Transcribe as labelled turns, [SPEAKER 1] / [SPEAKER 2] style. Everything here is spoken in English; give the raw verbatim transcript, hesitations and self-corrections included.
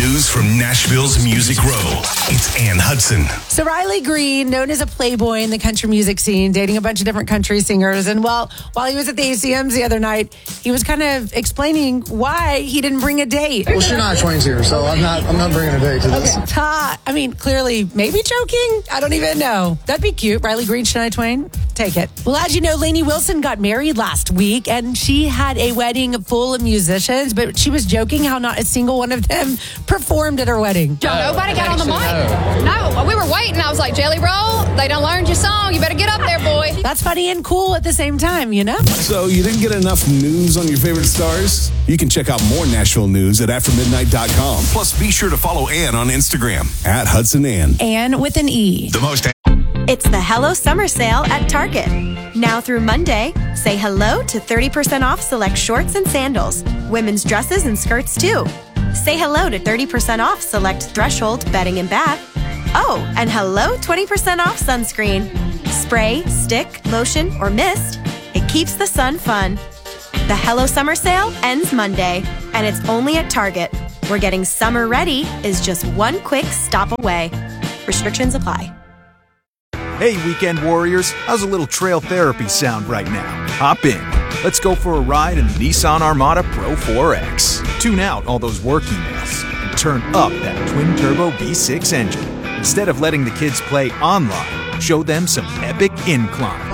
[SPEAKER 1] news from Nashville's Music Row. It's Ann Hudson.
[SPEAKER 2] So Riley Green, known as a playboy in the country music scene, dating a bunch of different country singers. And well, while he was at the A C Ms the other night, he was kind of explaining why he didn't bring a date.
[SPEAKER 3] Well, Shania Twain's here, so I'm not I'm not bringing a date to this.
[SPEAKER 2] Okay. Ta, I mean, clearly, maybe joking? I don't even know. That'd be cute. Riley Green, Shania Twain. Take it. Well, as you know, Lainey Wilson got married last week, and she had a wedding full of musicians, but she was joking how not a single one of them performed at her wedding.
[SPEAKER 4] Nobody got on the mic. No, we were waiting. I was like, Jelly Roll, they done learned your song. You better get up there, boy.
[SPEAKER 2] That's funny and cool at the same time, you know?
[SPEAKER 5] So you didn't get enough news on your favorite stars? You can check out more Nashville news at after midnight dot com.
[SPEAKER 1] Plus, be sure to follow Ann on Instagram.
[SPEAKER 5] At Hudson Ann.
[SPEAKER 2] Ann with an E.
[SPEAKER 1] The most...
[SPEAKER 6] It's the Hello Summer Sale at Target. Now through Monday, say hello to thirty percent off select shorts and sandals. Women's dresses and skirts, too. Say hello to thirty percent off select Threshold bedding and bath. Oh, and hello twenty percent off sunscreen. Spray, stick, lotion, or mist. It keeps the sun fun. The Hello Summer Sale ends Monday, and it's only at Target, where getting summer ready is just one quick stop away. Restrictions apply.
[SPEAKER 7] Hey, weekend warriors, how's a little trail therapy sound right now? Hop in. Let's go for a ride in the Nissan Armada Pro four X. Tune out all those work emails and turn up that twin-turbo V six engine. Instead of letting the kids play online, show them some epic incline.